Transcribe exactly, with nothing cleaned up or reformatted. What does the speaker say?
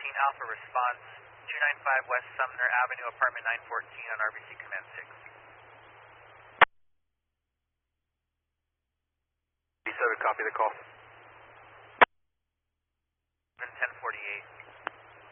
fourteen Alpha response, two ninety-five West Sumner Avenue, apartment nine fourteen on R B C Command six. B seven, copy the call. ten forty-eight.